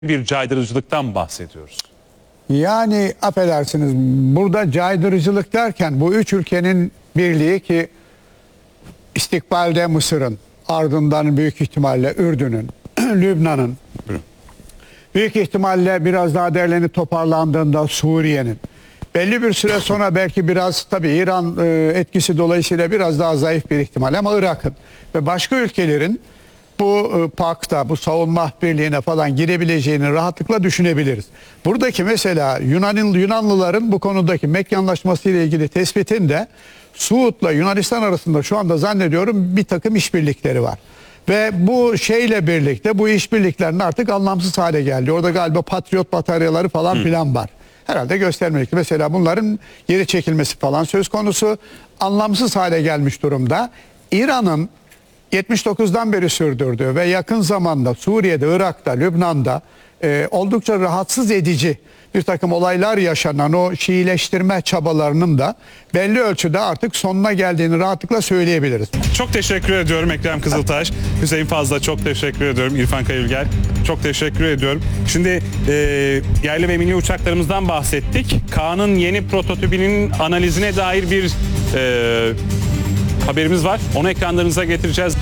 bir caydırıcılıktan bahsediyoruz. Yani affedersiniz, burada caydırıcılık derken bu üç ülkenin birliği ki istikbalde Mısır'ın, ardından büyük ihtimalle Ürdün'ün, Lübnan'ın, büyük ihtimalle biraz daha derlenip toparlandığında Suriye'nin, belli bir süre sonra belki biraz tabii İran etkisi dolayısıyla biraz daha zayıf bir ihtimal ama Irak'ın ve başka ülkelerin bu pakta, bu savunma birliğine falan girebileceğini rahatlıkla düşünebiliriz. Buradaki mesela Yunanlıların bu konudaki Mekke Anlaşması ile ilgili tespitinde Suud'la Yunanistan arasında şu anda zannediyorum bir takım işbirlikleri var. Ve bu şeyle birlikte bu işbirliklerinin artık anlamsız hale geldi. Orada galiba Patriot bataryaları falan filan var. Herhalde göstermelik. Mesela bunların geri çekilmesi falan söz konusu, anlamsız hale gelmiş durumda. İran'ın 79'dan beri sürdürdüğü ve yakın zamanda Suriye'de, Irak'ta, Lübnan'da oldukça rahatsız edici bir takım olaylar yaşanan o Şiileştirme çabalarının da belli ölçüde artık sonuna geldiğini rahatlıkla söyleyebiliriz. Çok teşekkür ediyorum Ekrem Kızıltaş. Hüseyin Fazla çok teşekkür ediyorum. İrfan Kayülger çok teşekkür ediyorum. Şimdi yerli ve milli uçaklarımızdan bahsettik. Kaan'ın yeni prototipinin analizine dair bir haberimiz var. Onu ekranlarınıza getireceğiz.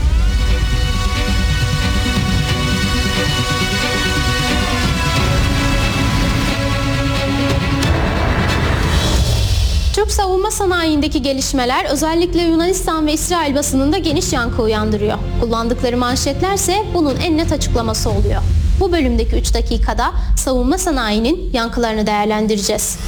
Türk savunma sanayindeki gelişmeler özellikle Yunanistan ve İsrail basınında geniş yankı uyandırıyor. Kullandıkları manşetlerse bunun en net açıklaması oluyor. Bu bölümdeki 3 dakikada savunma sanayinin yankılarını değerlendireceğiz.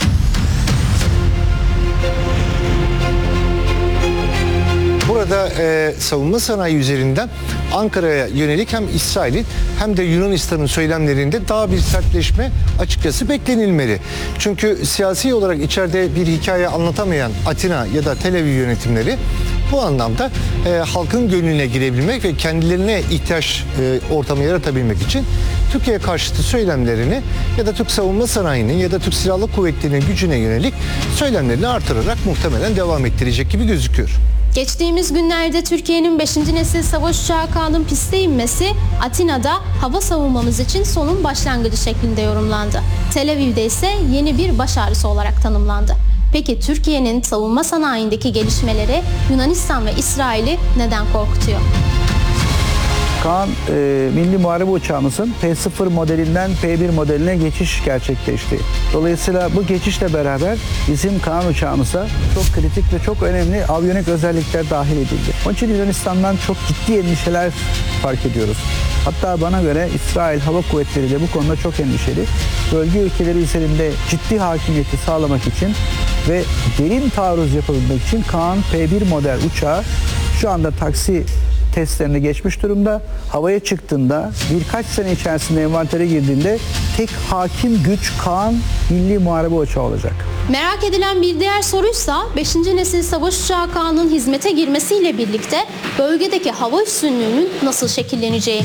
Burada savunma sanayi üzerinden Ankara'ya yönelik hem İsrail'in hem de Yunanistan'ın söylemlerinde daha bir sertleşme açıkçası beklenilmeli. Çünkü siyasi olarak içeride bir hikaye anlatamayan Atina ya da Tel Aviv yönetimleri bu anlamda halkın gönlüne girebilmek ve kendilerine ihtiyaç ortamı yaratabilmek için Türkiye karşıtı söylemlerini ya da Türk savunma sanayinin ya da Türk Silahlı Kuvvetleri'nin gücüne yönelik söylemlerini artırarak muhtemelen devam ettirecek gibi gözüküyor. Geçtiğimiz günlerde Türkiye'nin 5. nesil savaş uçağı Kaan'ın piste inmesi Atina'da hava savunmamız için sonun başlangıcı şeklinde yorumlandı. Tel Aviv'de ise yeni bir baş ağrısı olarak tanımlandı. Peki Türkiye'nin savunma sanayindeki gelişmeleri Yunanistan ve İsrail'i neden korkutuyor? Kaan milli muharebe uçağımızın P0 modelinden P1 modeline geçiş gerçekleşti. Dolayısıyla bu geçişle beraber bizim Kaan uçağımıza çok kritik ve çok önemli aviyonik özellikler dahil edildi. Onun için Yunanistan'dan çok ciddi endişeler fark ediyoruz. Hatta bana göre İsrail Hava Kuvvetleri de bu konuda çok endişeli. Bölge ülkeleri üzerinde ciddi hakimiyeti sağlamak için ve derin taarruz yapabilmek için Kaan P1 model uçağı şu anda taksi testlerini geçmiş durumda. Havaya çıktığında birkaç sene içerisinde envantere girdiğinde tek hakim güç Kaan milli muharebe uçağı olacak. Merak edilen bir diğer soruysa 5. nesil savaş uçağı Kaan'ın hizmete girmesiyle birlikte bölgedeki hava üstünlüğünün nasıl şekilleneceği.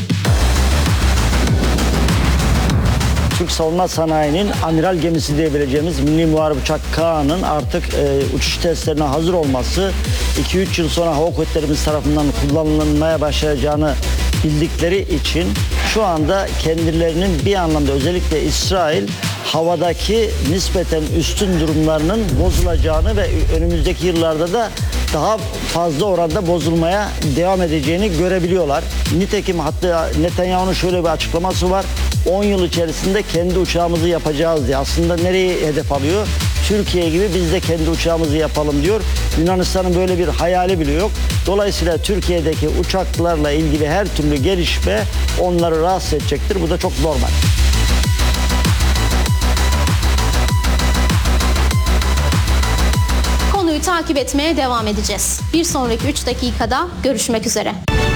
Türk savunma sanayinin amiral gemisi diyebileceğimiz milli muharebe uçak Kaan'ın artık uçuş testlerine hazır olması 2-3 yıl sonra hava kuvvetlerimiz tarafından kullanılmaya başlayacağını bildikleri için şu anda kendilerinin bir anlamda özellikle İsrail havadaki nispeten üstün durumlarının bozulacağını ve önümüzdeki yıllarda da daha fazla oranda bozulmaya devam edeceğini görebiliyorlar. Nitekim hatta Netanyahu'nun şöyle bir açıklaması var. 10 yıl içerisinde kendi uçağımızı yapacağız diye. Aslında nereyi hedef alıyor? Türkiye gibi biz de kendi uçağımızı yapalım diyor. Yunanistan'ın böyle bir hayali bile yok. Dolayısıyla Türkiye'deki uçaklarla ilgili her türlü gelişme onları rahatsız edecektir. Bu da çok normal. Konuyu takip etmeye devam edeceğiz. Bir sonraki 3 dakikada görüşmek üzere.